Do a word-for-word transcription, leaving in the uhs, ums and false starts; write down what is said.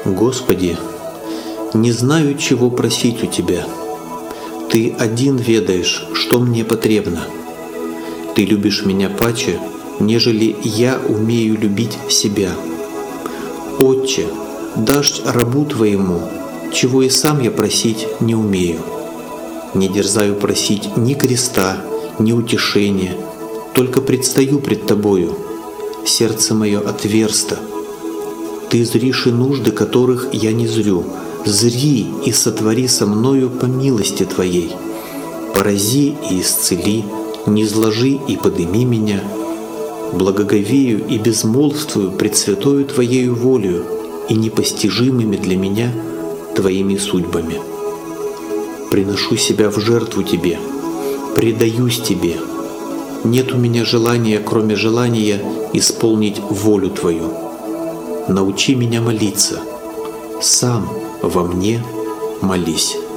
Господи, не знаю, чего просить у Тебя. Ты один ведаешь, что мне потребно. Ты любишь меня паче, нежели я умею любить себя. Отче, дашь рабу Твоему, чего и сам я просить не умею. Не дерзаю просить ни креста, ни утешения, только предстаю пред Тобою. Сердце мое отверсто. Ты зришь и нужды, которых я не зрю. Зри и сотвори со мною по милости Твоей. Порази и исцели, низложи и подыми меня. Благоговею и безмолвствую пред святою Твоею волею и непостижимыми для меня Твоими судьбами. Приношу себя в жертву Тебе, предаюсь Тебе. Нет у меня желания, кроме желания исполнить волю Твою. Научи меня молиться, сам во мне молись.